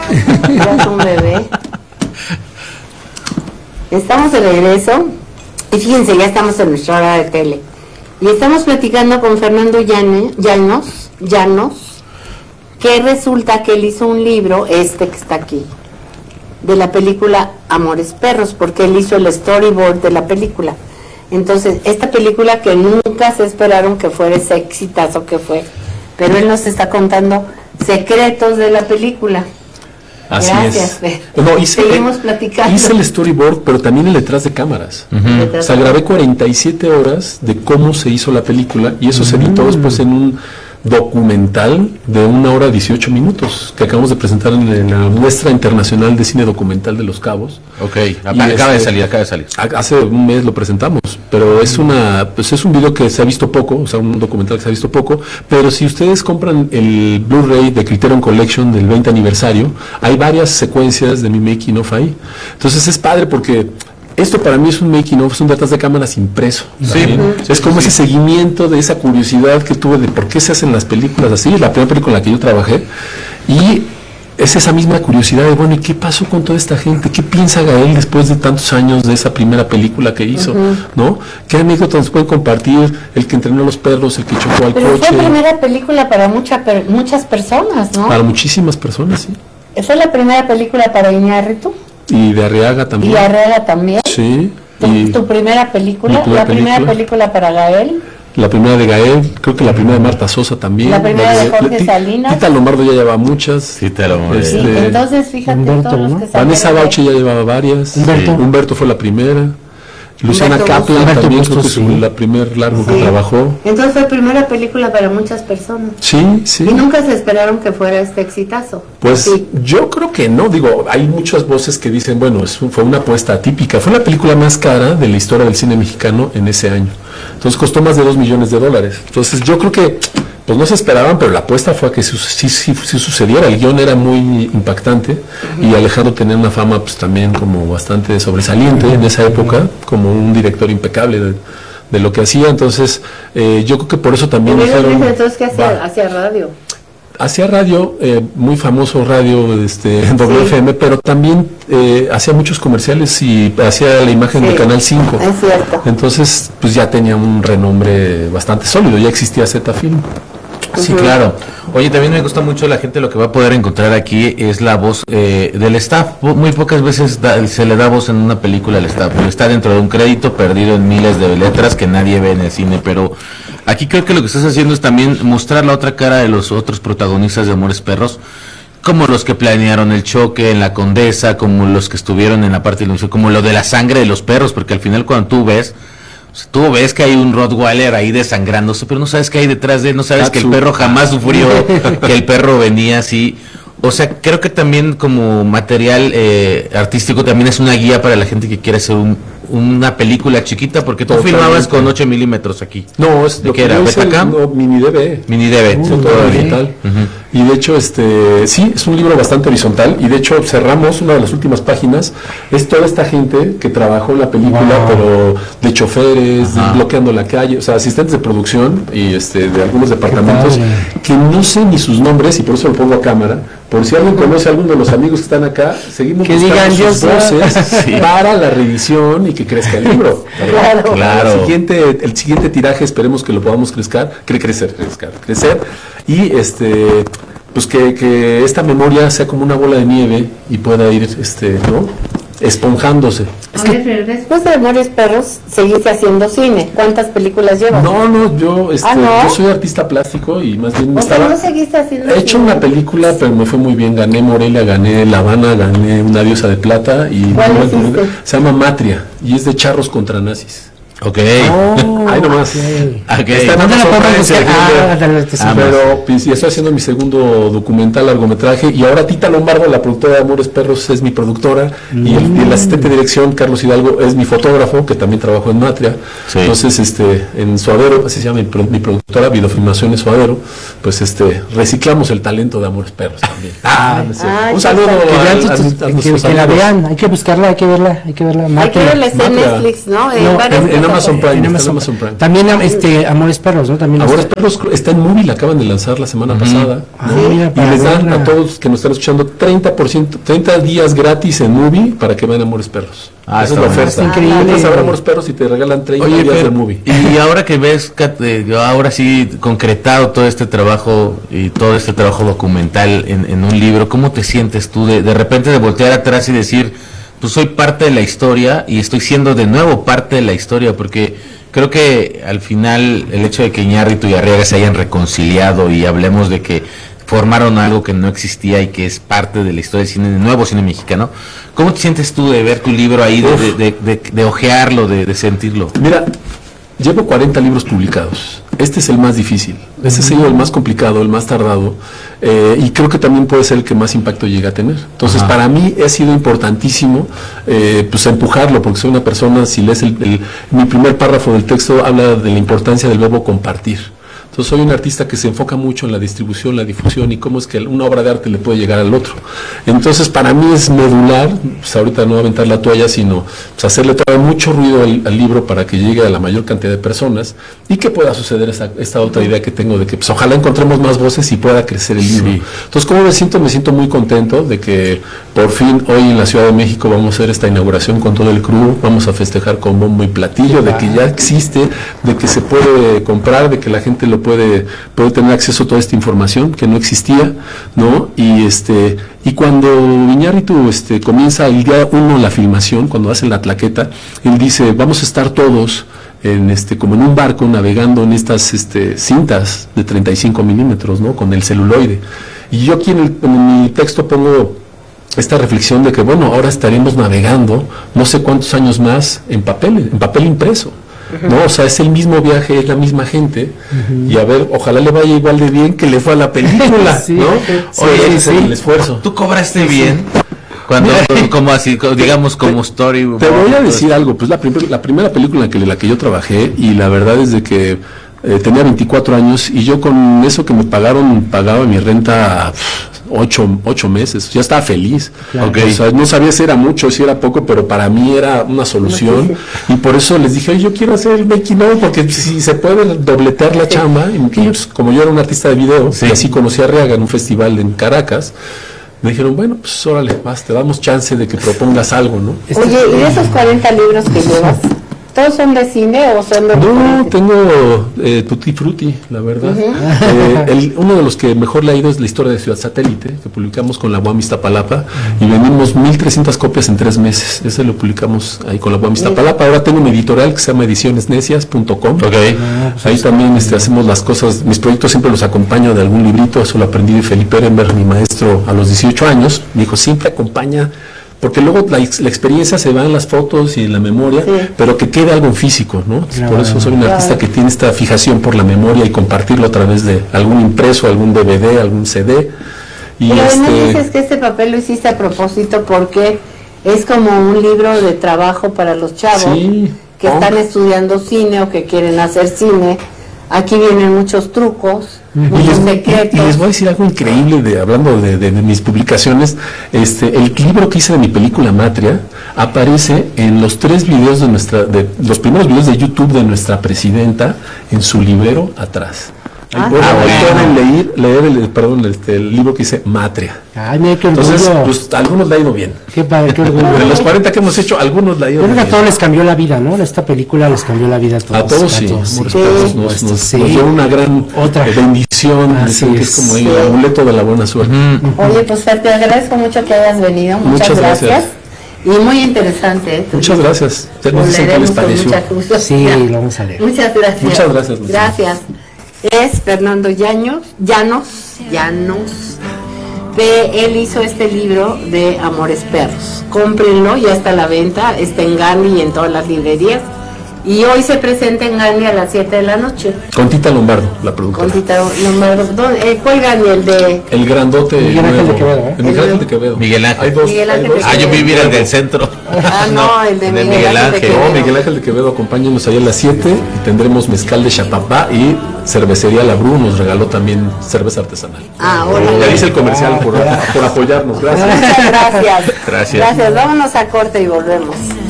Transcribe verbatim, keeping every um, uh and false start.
Ya es un bebé. Estamos de regreso y fíjense, ya estamos en nuestra hora de tele. Y estamos platicando con Fernando Llane, Llanos, Llanos, que resulta que él hizo un libro, este que está aquí, de la película Amores Perros, porque él hizo el storyboard de la película. Entonces, esta película que nunca se esperaron que fuera ese exitazo que fue, pero él nos está contando secretos de la película. Así Gracias, es. No, hice, seguimos platicando. Hice el storyboard, pero también el detrás de cámaras. Uh-huh. O sea, grabé cuarenta y siete horas de cómo se hizo la película y eso uh-huh. se editó después en un documental de una hora dieciocho minutos que acabamos de presentar en, en la muestra internacional de cine documental de Los Cabos. Ok, acaba este, de salir, acaba de salir. Hace un mes lo presentamos, pero es una, pues es un video que se ha visto poco, o sea, un documental que se ha visto poco, pero si ustedes compran el Blu-ray de Criterion Collection del veinte aniversario, hay varias secuencias de mi making of ahí. Entonces es padre porque esto para mí es un making of, es un detrás de cámaras impreso. Sí. Uh-huh. Es como sí. ese seguimiento de esa curiosidad que tuve de por qué se hacen las películas así, la primera película en la que yo trabajé, y es esa misma curiosidad de, bueno, ¿y qué pasó con toda esta gente? ¿Qué piensa Gael después de tantos años de esa primera película que hizo? Uh-huh. ¿No? ¿Qué anécdotas nos pueden compartir? El que entrenó a los perros, el que chocó al Pero coche. Fue la primera película para mucha, per, muchas personas, ¿no? Para muchísimas personas, sí. Fue la primera película para Iñárritu. Y de Arriaga también. Y de Arriaga también. Sí. ¿Tu, y tu primera película? primera ¿La primera película. película para Gael? La primera de Gael, creo que la primera de Marta Sosa también. La primera la de, de Jorge T- Salinas. Tita Lombardo ya llevaba muchas. Tita Lombardo. Este, sí, entonces fíjate Humberto, todos los que Vanessa Bauche ya llevaba varias. Humberto. Sí. Humberto fue la primera. Luciana Humberto Kaplan Humberto también Bustos, creo que sí. es la primer largo sí. que trabajó. Entonces fue primera película para muchas personas. Sí, sí. Y nunca se esperaron que fuera este exitazo. Pues sí. yo creo que no, digo, hay muchas voces que dicen, bueno, es, fue una apuesta atípica, fue la película más cara de la historia del cine mexicano en ese año. Entonces costó más de dos millones de dólares. Entonces yo creo que pues no se esperaban, pero la apuesta fue a que sí, sí, sí, sí sucediera. El guión era muy impactante uh-huh. y Alejandro tenía una fama pues también como bastante sobresaliente uh-huh. en esa época, como un director impecable de, de lo que hacía. Entonces eh, yo creo que por eso también dijeron, entonces que hacía, hacía radio. Hacía radio, eh, muy famoso radio este, en W F M, sí. pero también eh, hacía muchos comerciales y hacía la imagen sí, de Canal cinco. Es cierto. Entonces, pues ya tenía un renombre bastante sólido, ya existía Z Film. Sí, uh-huh. claro. Oye, también me gusta mucho la gente, lo que va a poder encontrar aquí es la voz eh, del staff. Muy pocas veces da, se le da voz en una película al staff. Está dentro de un crédito perdido en miles de letras que nadie ve en el cine, pero aquí creo que lo que estás haciendo es también mostrar la otra cara de los otros protagonistas de Amores Perros, como los que planearon el choque en la Condesa, como los que estuvieron en la parte de la, como lo de la sangre de los perros, porque al final cuando tú ves, o sea, tú ves que hay un Rottweiler ahí desangrándose, pero no sabes qué hay detrás de él, no sabes Katsu. que el perro jamás sufrió, que el perro venía así. O sea, creo que también como material eh, artístico también es una guía para la gente que quiere hacer un, una película chiquita, porque tú Totalmente. filmabas con ocho milímetros aquí. No, es ¿de qué era? ¿Betacam? No, mini D V. Mini D V, uh, todo digital. Uh-huh. Y de hecho, este, sí, es un libro bastante horizontal. Y de hecho, cerramos una de las últimas páginas. Es toda esta gente que trabajó en la película, wow. pero de choferes, de bloqueando la calle, o sea, asistentes de producción y este, de algunos departamentos que no sé ni sus nombres, y por eso lo pongo a cámara. Por si alguien conoce a alguno de los amigos que están acá, seguimos que buscando digan sus voces sí. para la revisión y que crezca el libro. Claro, claro. El siguiente, el siguiente tiraje esperemos que lo podamos crecer, cre- crecer, crecer, crecer y este, pues que, que esta memoria sea como una bola de nieve y pueda ir, este, ¿no? esponjándose. Es que, Oye, después de Amores Perros seguiste haciendo cine. ¿Cuántas películas llevas? No, no, yo, este, ¿Ah, no? yo soy artista plástico y más bien o estaba. sea, ¿no seguiste haciendo He hecho cine? una película, pero me fue muy bien. Gané Morelia, gané La Habana, gané Una diosa de plata y ¿Cuál no, hiciste? se llama Matria y es de charros contra nazis. Ok. Oh, Ahí nomás. Okay. Está en Amazon Prime, ah, ah, pero pues, ya estoy haciendo mi segundo documental largometraje y ahora Tita Lombardo, la productora de Amores Perros, es mi productora mm. y, el, y el asistente de dirección Carlos Hidalgo es mi fotógrafo, que también trabajó en Matria. Sí. Entonces, este, en Suadero, así se llama mi, mi productora, Videofilmaciones Suadero, pues este, reciclamos el talento de Amores Perros también. Ah, no sé. ah, Un saludo a, a, a, a que, que la vean, hay que buscarla, hay que verla, hay que verla. Matria. Hay que verla en Netflix, ¿no? En, no, en, en Amazon Prime. En está en Amazon Amazon Prime. También este Amores Perros, ¿no? También Amores está- Perros está en Movie, la acaban de lanzar la semana Ujú. pasada. Ah, ¿no? mira, Y para les dan verla. a todos que nos están escuchando treinta por ciento, treinta días gratis en Movie para que vean Amores Perros. Ah, Esa es está la bueno. oferta. Está increíble. Entras a ver Amores Perros y te regalan treinta Oye, días Fer, de Movie. y ahora que ves, Kat, eh, ahora sí concretado todo este trabajo y todo este trabajo documental en, en un libro, ¿cómo te sientes tú de, de repente de voltear atrás y decir, pues soy parte de la historia y estoy siendo de nuevo parte de la historia? Porque creo que al final el hecho de que Iñárritu y Arriaga se hayan reconciliado y hablemos de que formaron algo que no existía y que es parte de la historia del cine, del nuevo cine mexicano, ¿cómo te sientes tú de ver tu libro ahí, de, de, de, de, de ojearlo, de, de sentirlo? Mira, llevo cuarenta libros publicados. Este es el más difícil. Este ha sido el más complicado, el más tardado. Eh, y creo que también puede ser el que más impacto llega a tener. Entonces, Ajá. para mí ha sido importantísimo eh, pues empujarlo, porque soy una persona, si lees el, el- mi primer párrafo del texto, habla de la importancia del verbo compartir. Entonces soy un artista que se enfoca mucho en la distribución, la difusión y cómo es que una obra de arte le puede llegar al otro. Entonces para mí es medular, pues ahorita no aventar la toalla, sino pues, hacerle todavía mucho ruido al, al libro para que llegue a la mayor cantidad de personas y que pueda suceder esa, esta otra idea que tengo de que pues, ojalá encontremos más voces y pueda crecer el libro. Sí. Entonces, ¿cómo me siento? Me siento muy contento de que por fin hoy en la Ciudad de México vamos a hacer esta inauguración con todo el crew, vamos a festejar con bombo y platillo, de que ya existe, de que se puede comprar, de que la gente lo puede, puede tener acceso a toda esta información que no existía, ¿no? Y este, y cuando Iñárritu este, comienza el día uno la filmación, cuando hace la plaqueta, él dice, vamos a estar todos en este como en un barco navegando en estas este, cintas de treinta y cinco milímetros, ¿no? Con el celuloide. Y yo aquí en, el, en mi texto pongo esta reflexión de que, bueno, ahora estaremos navegando no sé cuántos años más en papel, en papel impreso. No, o sea, es el mismo viaje, es la misma gente, uh-huh. y a ver, ojalá le vaya igual de bien que le fue a la película, sí, ¿no? sí, Oye, sí, sí, sí. el esfuerzo. ¿Tú cobraste bien? Cuando, como así, digamos, como story. Te voy a decir algo, pues la, prim- la primera película en que, la que yo trabajé, y la verdad es de que eh, tenía veinticuatro años, y yo con eso que me pagaron, pagaba mi renta pff, ocho, ocho meses, ya estaba feliz. Claro. Okay. O sea, no sabía si era mucho, si era poco, pero para mí era una solución, y por eso les dije, oye, yo quiero hacer el making of, porque si se puede dobletear la chamba, y, y, pues, como yo era un artista de video, sí. y así conocí a Arriaga en un festival en Caracas, me dijeron, bueno, pues órale, más, te damos chance de que propongas algo, ¿no? Oye, ¿y de esos cuarenta libros que llevas, todos son de cine o son de No, diferentes? tengo eh, Tutti Frutti, la verdad. Ujú. Eh, el- uno de los que mejor leído es la historia de Ciudad Satélite, que publicamos con la U A M Iztapalapa, y vendimos mil trescientas copias en tres meses. Ese lo publicamos ahí con la U A M Iztapalapa. Ahora tengo un editorial que se llama ediciones necias punto com. Ok. Ahí también este, hacemos las cosas, mis proyectos siempre los acompaño de algún librito, eso lo aprendí de Felipe Ehrenberg, mi maestro a los dieciocho años. Me dijo, siempre acompaña, porque luego la, ex- la experiencia se va en las fotos y en la memoria, Sí. pero que quede algo en físico, ¿no? Claro. Por eso soy un Claro. artista que tiene esta fijación por la memoria y compartirlo a través de algún impreso, algún D V D, algún C D. Y Pero además este, dices que este papel lo hiciste a propósito porque es como un libro de trabajo para los chavos sí, que oh, están estudiando cine o que quieren hacer cine. Aquí vienen muchos trucos, Y muchos les, y secretos. les voy a decir algo increíble de hablando de, de- de mis publicaciones. Este, el libro que hice de mi película Matria aparece en los tres videos de nuestra, de los primeros videos de YouTube de nuestra presidenta en su librero atrás. Ahí Ah, pueden, ah, ahí bueno. pueden leer, leer el, perdón, este, el libro que dice Matria. Ay, mira qué orgullo. Entonces, pues a algunos le ha ido bien. Qué padre, qué orgullo. De los cuarenta que hemos hecho, algunos le ha ido Yo creo que a bien. todos les cambió la vida, ¿no? Esta película les cambió la vida a todos. A todos sí, todos, Amores sí. Perros nos, nos, Sí. nos dio una gran Otra. eh, bendición, Así dicen que es. es como el Sí. amuleto de la buena suerte. Mm. Oye, pues Fer, te agradezco mucho que hayas venido. Muchas, Muchas gracias. gracias. Y muy interesante. ¿eh? Muchas gracias. Ya Lo nos dicen qué leeremos les con pareció. mucha curiosidad. Sí, lo vamos a leer. Muchas gracias. Muchas gracias, Lucía. Gracias. Es Fernando Llanos, Llanos, Llanos. De, él hizo este libro de Amores Perros. Cómprenlo, ya está a la venta, está en Gandhi y en todas las librerías. Y hoy se presenta en Gandhi a las siete de la noche. Con Tita Lombardo, la productora. Con Tita Lombardo. ¿Dónde- eh, ¿Cuál Gandhi? El de... El grandote. Miguel Ángel nuevo. de Quevedo, ¿eh? El Miguel Ángel de Quevedo. Miguel Ángel. Hay dos, Miguel hay Ángel dos. de Ah, yo viví en el del centro. Ah, no, el de Miguel Ángel de No, Quevedo. Miguel Ángel de Quevedo, acompáñenos ahí a las siete y tendremos mezcal de Chapapá y cervecería La Bru nos regaló también cerveza artesanal. Ah, órale. Ya dice el comercial por, por apoyarnos. Gracias. Muchas gracias. Gracias. Gracias. Vámonos a corte y volvemos.